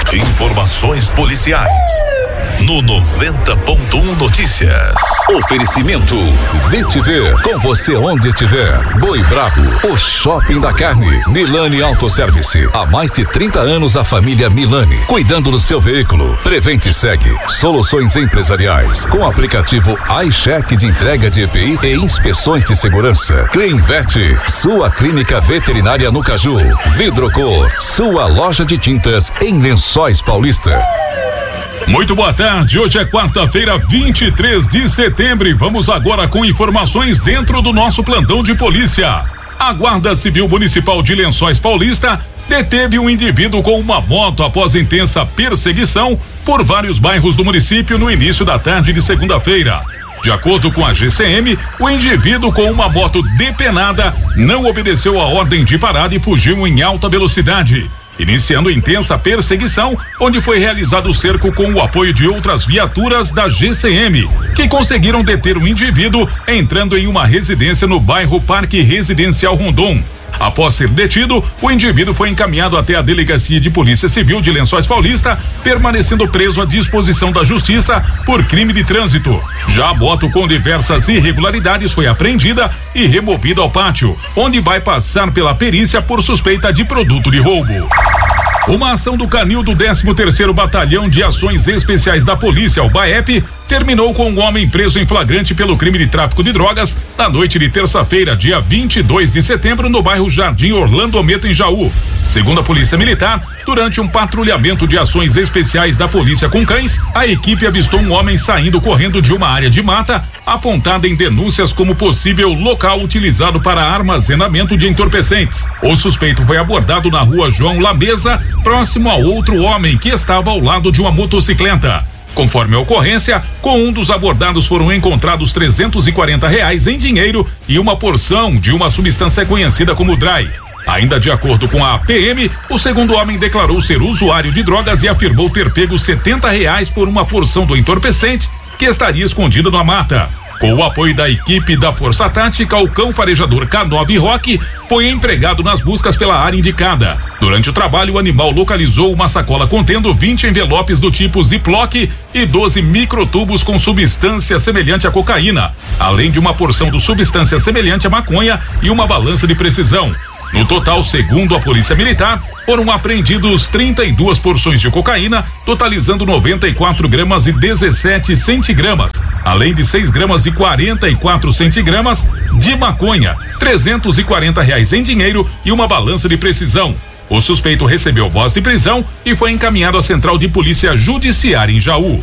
Informações policiais no 90.1 Notícias. Oferecimento Vetiver, com você onde estiver. Boi Brabo, o shopping da carne. Milani Autoservice, há mais de 30 anos a família Milani, cuidando do seu veículo. Prevente Segue, soluções empresariais, com aplicativo iCheck de entrega de EPI e inspeções de segurança. Cleanvet, sua clínica veterinária no Caju. Vidrocor, sua loja de tintas em Lençóis Paulista. Muito boa tarde, hoje é quarta-feira, 23 de setembro e vamos agora com informações dentro do nosso plantão de polícia. A Guarda Civil Municipal de Lençóis Paulista deteve um indivíduo com uma moto após intensa perseguição por vários bairros do município no início da tarde de segunda-feira. De acordo com a GCM, o indivíduo com uma moto depenada não obedeceu a ordem de parada e fugiu em alta velocidade, iniciando intensa perseguição, onde foi realizado o cerco com o apoio de outras viaturas da GCM, que conseguiram deter o indivíduo entrando em uma residência no bairro Parque Residencial Rondon. Após ser detido, o indivíduo foi encaminhado até a Delegacia de Polícia Civil de Lençóis Paulista, permanecendo preso à disposição da Justiça por crime de trânsito. Já a moto com diversas irregularidades foi apreendida e removida ao pátio, onde vai passar pela perícia por suspeita de produto de roubo. Uma ação do Canil do 13º Batalhão de Ações Especiais da Polícia, o BAEP, terminou com um homem preso em flagrante pelo crime de tráfico de drogas na noite de terça-feira, dia 22 de setembro, no bairro Jardim Orlando Ometo, em Jaú. Segundo a Polícia Militar, durante um patrulhamento de ações especiais da polícia com cães, a equipe avistou um homem saindo correndo de uma área de mata, apontada em denúncias como possível local utilizado para armazenamento de entorpecentes. O suspeito foi abordado na rua João Lamesa, próximo a outro homem que estava ao lado de uma motocicleta. Conforme a ocorrência, com um dos abordados foram encontrados R$340 em dinheiro e uma porção de uma substância conhecida como Dry. Ainda de acordo com a PM, o segundo homem declarou ser usuário de drogas e afirmou ter pego R$70 por uma porção do entorpecente que estaria escondido na mata. Com o apoio da equipe da Força Tática, o cão farejador K9 Rock foi empregado nas buscas pela área indicada. Durante o trabalho, o animal localizou uma sacola contendo 20 envelopes do tipo Ziploc e 12 microtubos com substância semelhante à cocaína, além de uma porção de substância semelhante à maconha e uma balança de precisão. No total, segundo a Polícia Militar, foram apreendidos 32 porções de cocaína, totalizando 94 gramas e 17 centigramas, além de 6 gramas e 44 centigramas de maconha, R$340 em dinheiro e uma balança de precisão. O suspeito recebeu voz de prisão e foi encaminhado à Central de Polícia Judiciária em Jaú.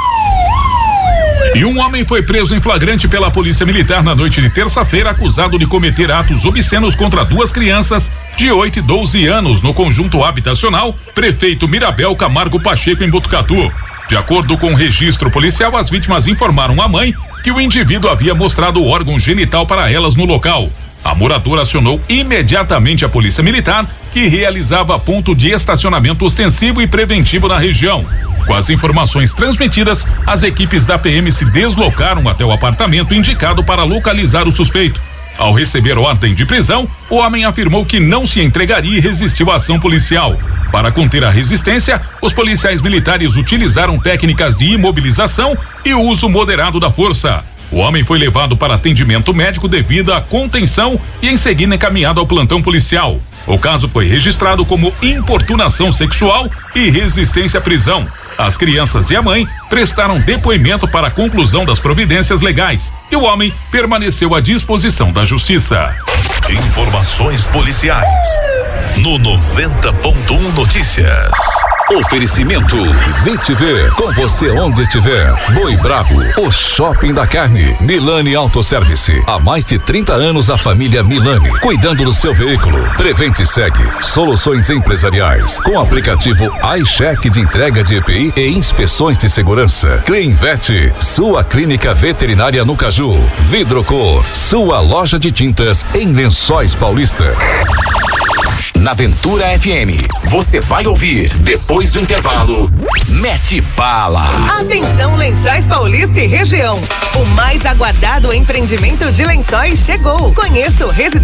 E um homem foi preso em flagrante pela Polícia Militar na noite de terça-feira, acusado de cometer atos obscenos contra duas crianças de 8 e 12 anos no conjunto habitacional Prefeito Mirabel Camargo Pacheco, em Botucatu. De acordo com o registro policial, as vítimas informaram à mãe que o indivíduo havia mostrado o órgão genital para elas no local. A moradora acionou imediatamente a Polícia Militar, que realizava ponto de estacionamento ostensivo e preventivo na região. Com as informações transmitidas, as equipes da PM se deslocaram até o apartamento indicado para localizar o suspeito. Ao receber ordem de prisão, o homem afirmou que não se entregaria e resistiu à ação policial. Para conter a resistência, os policiais militares utilizaram técnicas de imobilização e o uso moderado da força. O homem foi levado para atendimento médico devido à contenção e em seguida encaminhado ao plantão policial. O caso foi registrado como importunação sexual e resistência à prisão. As crianças e a mãe prestaram depoimento para a conclusão das providências legais e o homem permaneceu à disposição da Justiça. Informações policiais no 90.1 Notícias. Oferecimento Vetiver, com você onde estiver. Boi Brabo, o shopping da carne. Milani Autoservice, há mais de 30 anos a família Milani, cuidando do seu veículo. Prevente Segue, soluções empresariais, com aplicativo iCheck de entrega de EPI e inspeções de segurança. Cleanvet, sua clínica veterinária no Caju. Vidrocor, sua loja de tintas em Lençóis Paulista. Na Aventura FM, você vai ouvir, depois do intervalo, Mete Bala. Atenção, Lençóis Paulista e região. O mais aguardado empreendimento de lençóis chegou. Conheça o Residência